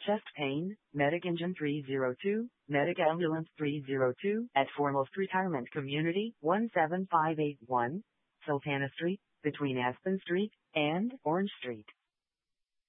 Chest pain, Medic Engine 302, Medic Ambulance 302, at Foremost Retirement Community, 17581, Sultana Street, between Aspen Street and Orange Street.